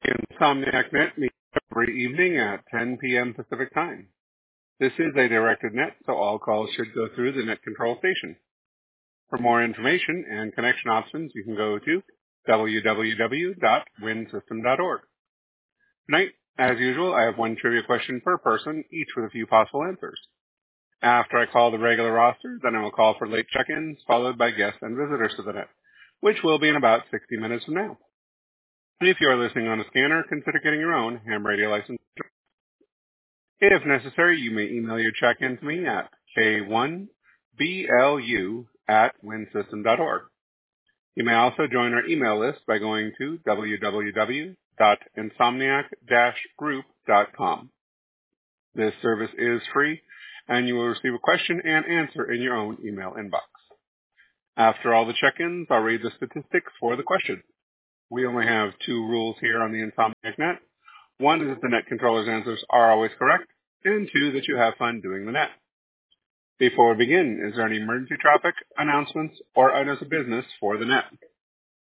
Insomniac Net meets every evening at 10 p.m. Pacific Time. This is a directed net, so all calls should go through the net control station. For more information and connection options, you can go to www.winsystem.org. Tonight, as usual, I have one trivia question per person, each with a few possible answers. After I call the regular roster, then I will call for late check-ins, followed by guests and visitors to the net, which will be in about 60 minutes from now. If you are listening on a scanner, consider getting your own ham radio license. If necessary, you may email your check-in to me at k1blu@winsystem.org. You may also join our email list by going to www.insomniac-group.com. This service is free, and you will receive a question and answer in your own email inbox. After all the check-ins, I'll read the statistics for the question. We only have two rules here on the Insomniac Net. One is that the net controller's answers are always correct, and two, that you have fun doing the net. Before we begin, is there any emergency traffic, announcements, or items of business for the net?